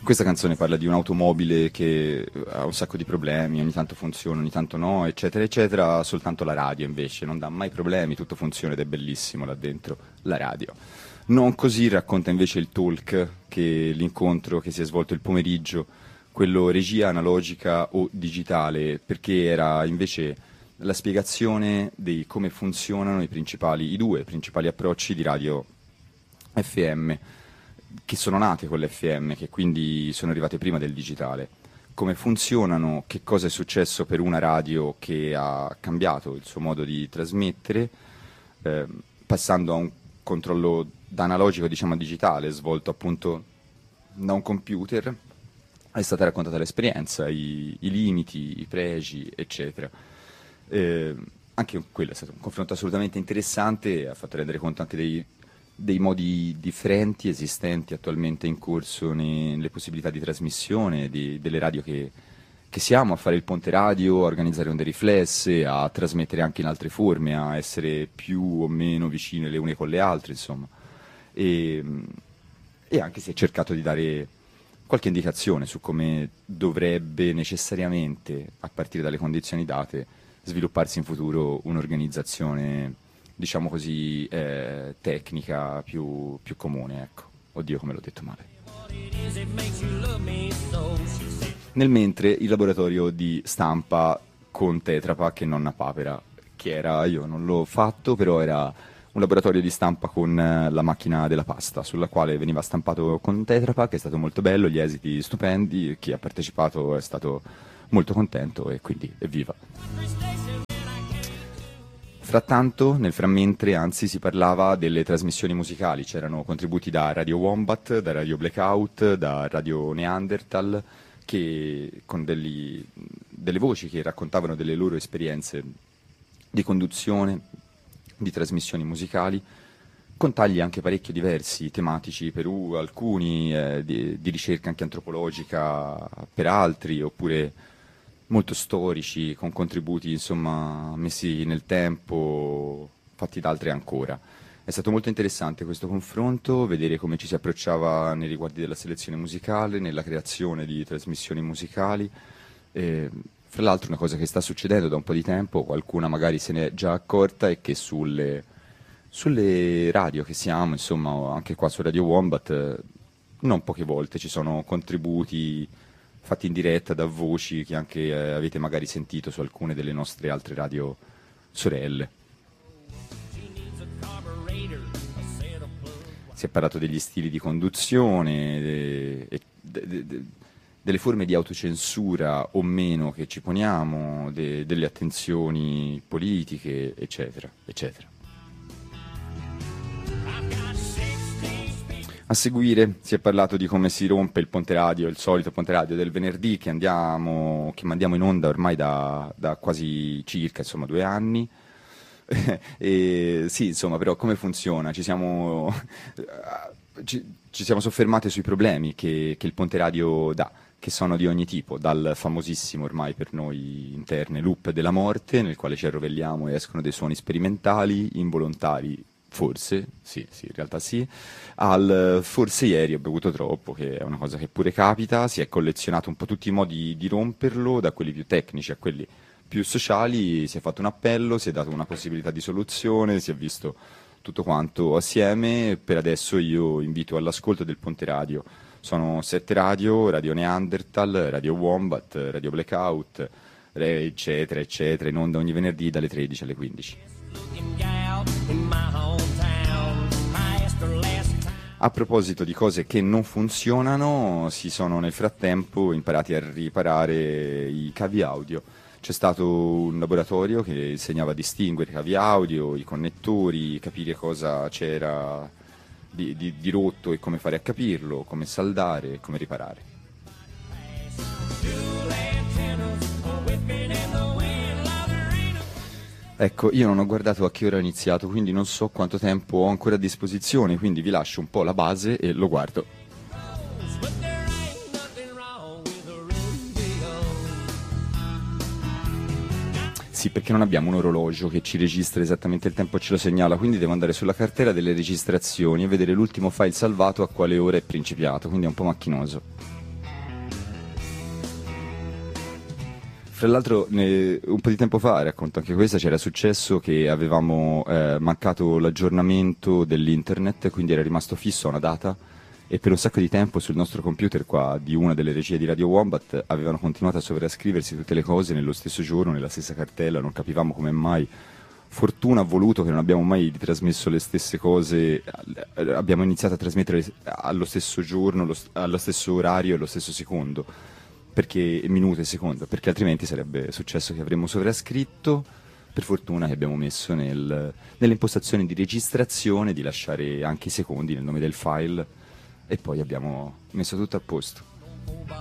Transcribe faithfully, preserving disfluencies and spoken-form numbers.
questa canzone parla di un'automobile che ha un sacco di problemi, ogni tanto funziona, ogni tanto no, eccetera, eccetera, soltanto la radio invece non dà mai problemi, tutto funziona ed è bellissimo là dentro, la radio. Non così racconta invece il talk, che l'incontro che si è svolto il pomeriggio, quello regia analogica o digitale, perché era invece la spiegazione di come funzionano i principali, i due principali approcci di radio F M, che sono nate con l'F M, che quindi sono arrivate prima del digitale. Come funzionano, che cosa è successo per una radio che ha cambiato il suo modo di trasmettere, eh, passando a un controllo da analogico diciamo a digitale, svolto appunto da un computer. È stata raccontata l'esperienza, i, i limiti, i pregi, eccetera. Eh, anche quello è stato un confronto assolutamente interessante e ha fatto rendere conto anche dei, dei modi differenti esistenti attualmente in corso nelle possibilità di trasmissione di, delle radio che, che siamo, a fare il ponte radio, a organizzare onde riflesse, a trasmettere anche in altre forme, a essere più o meno vicine le une con le altre, insomma. E, e anche si è cercato di dare qualche indicazione su come dovrebbe necessariamente, a partire dalle condizioni date, svilupparsi in futuro un'organizzazione, diciamo così, eh, tecnica più, più comune, ecco. Oddio, come l'ho detto male. Nel mentre il laboratorio di stampa con Tetra Pak e Nonna Papera, che era, io non l'ho fatto, però era un laboratorio di stampa con eh, la macchina della pasta, sulla quale veniva stampato con Tetra Pak, è stato molto bello, gli esiti stupendi, chi ha partecipato è stato molto contento e quindi evviva. Frattanto, nel frammentre, anzi, si parlava delle trasmissioni musicali, c'erano contributi da Radio Wombat, da Radio Blackout, da Radio Neanderthal, che con degli, delle voci che raccontavano delle loro esperienze di conduzione, di trasmissioni musicali, con tagli anche parecchio diversi, tematici per uh, alcuni, eh, di, di ricerca anche antropologica per altri, oppure molto storici, con contributi insomma messi nel tempo, fatti da altri ancora. È stato molto interessante questo confronto, vedere come ci si approcciava nei riguardi della selezione musicale, nella creazione di trasmissioni musicali. Eh, fra l'altro una cosa che sta succedendo da un po' di tempo, qualcuna magari se ne è già accorta, è che sulle, sulle radio che siamo, insomma anche qua su Radio Wombat, non poche volte ci sono contributi fatti in diretta da voci che anche eh, avete magari sentito su alcune delle nostre altre radio sorelle. Si è parlato degli stili di conduzione, de, de, de, de, delle forme di autocensura o meno che ci poniamo, de, delle attenzioni politiche, eccetera, eccetera. A seguire si è parlato di come si rompe il ponte radio, il solito ponte radio del venerdì che andiamo, che mandiamo in onda ormai da, da quasi circa insomma due anni. E sì, insomma, però come funziona? Ci siamo, ci, ci siamo soffermati sui problemi che, che il ponte radio dà, che sono di ogni tipo, dal famosissimo ormai per noi interne loop della morte, nel quale ci arrovelliamo e escono dei suoni sperimentali, involontari. Forse, sì, sì, in realtà sì, al forse ieri ho bevuto troppo, che è una cosa che pure capita, si è collezionato un po' tutti i modi di romperlo, da quelli più tecnici a quelli più sociali, si è fatto un appello, si è dato una possibilità di soluzione, si è visto tutto quanto assieme. Per adesso io invito all'ascolto del Ponte Radio, sono sette radio, Radio Neanderthal, Radio Wombat, Radio Blackout, eccetera, eccetera, in onda ogni venerdì dalle tredici alle quindici. A proposito di cose che non funzionano, si sono nel frattempo imparati a riparare i cavi audio. C'è stato un laboratorio che insegnava a distinguere i cavi audio, i connettori, capire cosa c'era di, di, di rotto e come fare a capirlo, come saldare e come riparare. Ecco, io non ho guardato a che ora ho iniziato, quindi non so quanto tempo ho ancora a disposizione, quindi vi lascio un po' la base e lo guardo. Sì, perché non abbiamo un orologio che ci registra esattamente il tempo e ce lo segnala, quindi devo andare sulla cartella delle registrazioni e vedere l'ultimo file salvato a quale ora è principiato, quindi è un po' macchinoso. Fra l'altro, ne- un po' di tempo fa, racconto anche questa, c'era successo che avevamo eh, mancato l'aggiornamento dell'internet, quindi era rimasto fisso a una data e per un sacco di tempo sul nostro computer qua di una delle regie di Radio Wombat avevano continuato a sovrascriversi tutte le cose nello stesso giorno, nella stessa cartella, non capivamo come mai. Fortuna ha voluto che non abbiamo mai trasmesso le stesse cose, eh, abbiamo iniziato a trasmettere allo stesso giorno, allo, st- allo stesso orario e allo stesso secondo, perché, minuto e secondo, perché altrimenti sarebbe successo che avremmo sovrascritto. Per fortuna che abbiamo messo nel- nelle impostazioni di registrazione di lasciare anche i secondi nel nome del file e poi abbiamo messo tutto a posto.